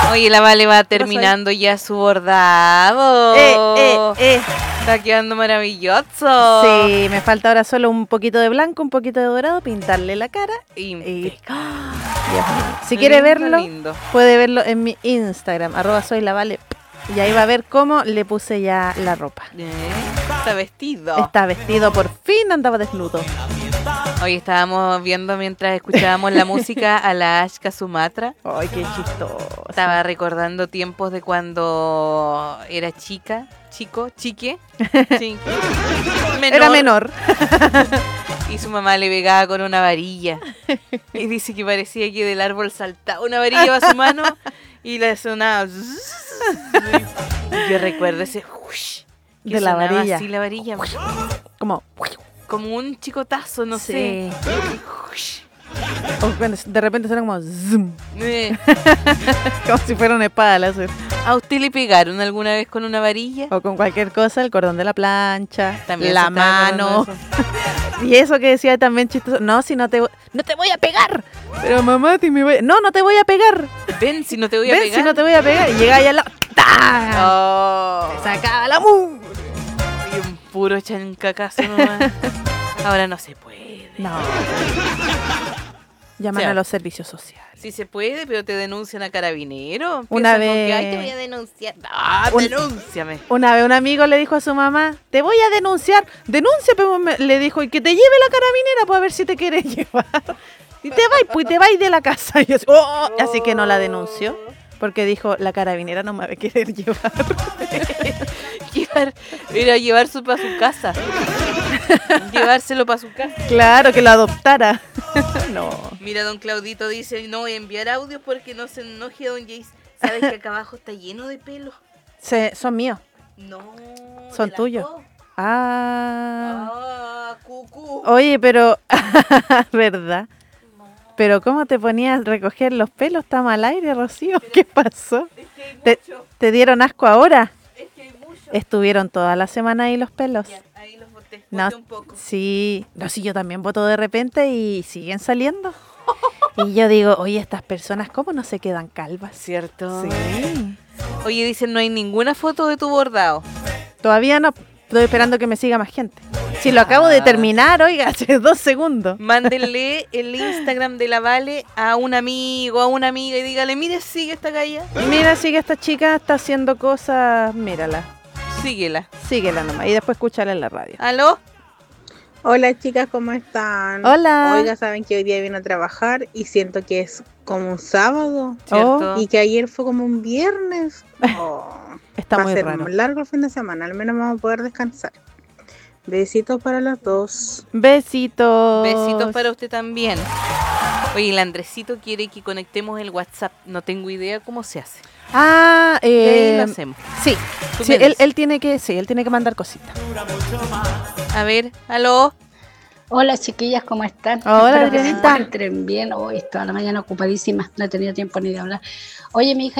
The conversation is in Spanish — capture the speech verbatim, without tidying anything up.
Oye, la Vale va terminando ya su bordado. Eh, eh, eh. Está quedando maravilloso. Sí, me falta ahora solo un poquito de blanco, un poquito de dorado, pintarle la cara. Y, y... ¡Oh! Dios mío. Si quiere lindo, verlo, lindo. puede verlo en mi Instagram, arroba soy la Vale. Y ahí va a ver cómo le puse ya la ropa. Eh, está vestido. Está vestido, por fin andaba desnudo. Hoy estábamos viendo mientras escuchábamos la música a la Ashka Sumatra. Ay, qué chistoso. Estaba recordando tiempos de cuando era chica, chico, chique, chique menor, Era menor. Y su mamá le pegaba con una varilla. Y dice que parecía que del árbol saltaba una varilla a su mano y le sonaba. Yo recuerdo ese que de la varilla. Así la varilla. Como como un chicotazo, no sí. sé. O cuando de repente suena como zoom. Eh. Como si fuera una espada láser. ¿A usted le pegaron alguna vez con una varilla? O con cualquier cosa, el cordón de la plancha, también la mano. Y eso que decía también chistoso. No, si no te no te voy a pegar. Pero mamá, te me voy... No, no te voy a pegar. Ven si no te voy a Ven, pegar. si no te voy a pegar. Y llega allá al lado. Oh. Te sacaba la mu. Y un puro chancacazo nomás. Ahora no se puede. No. Llaman o sea, a los servicios sociales. Sí se puede, pero te denuncian a Carabineros. Una vez... Que, ay, te voy a denunciar. Ah, un... denúnciame. Una vez un amigo le dijo a su mamá, te voy a denunciar. Denuncia, pero me... le dijo, y que te lleve la carabinera para ver si te quiere llevar. Y te vais, pues te vais de la casa. Y así, oh, así que no la denunció. Porque dijo, la carabinera no me va a querer llevar. Llevar, ir a llevarse para su casa. Llevárselo para su casa. Claro, que lo adoptara. No. Mira, don Claudito dice, no voy a enviar audios porque no se enoje don Jace. ¿Sabes que acá abajo está lleno de pelo? Se, son míos. No. Son tuyos. Ah. Ah, cucú. Oye, pero, ¿verdad? Pero ¿cómo te ponías a recoger los pelos? ¿Está mal aire, Rocío? ¿Qué pasó? Es que hay ¿Te, ¿Te dieron asco ahora? Es que hay mucho. Estuvieron toda la semana ahí los pelos. Ya, ahí los boté, no, boté un poco. Sí, no, sí, yo también voto de repente y siguen saliendo. Y yo digo, oye, estas personas, ¿cómo no se quedan calvas? ¿Cierto? Sí. Oye, dicen, no hay ninguna foto de tu bordado. Todavía no, estoy esperando que me siga más gente. Si lo acabo de terminar, oiga, hace dos segundos. Mándenle el Instagram de la Vale a un amigo, a una amiga y dígale, mire, sigue esta galla. Mira, sigue esta chica, está haciendo cosas, mírala. Síguela. Síguela nomás y después escúchala en la radio. ¿Aló? Hola chicas, ¿cómo están? Hola. Oiga, saben que hoy día vine a trabajar y siento que es como un sábado. ¿Cierto? Y que ayer fue como un viernes. Oh, Está va muy a ser raro. largo el fin de semana, al menos vamos a poder descansar. Besitos para los dos. Besitos. Besitos para usted también. Oye, el Andresito quiere que conectemos el WhatsApp. No tengo idea cómo se hace. Ah, eh, lo hacemos. Sí, sí él, él tiene que, sí, él tiene que mandar cositas. A ver, aló. Hola chiquillas, ¿cómo están? Hola, Espero que se Renita. encuentren bien. Hoy toda la mañana ocupadísima, no he tenido tiempo ni de hablar. Oye, mi hija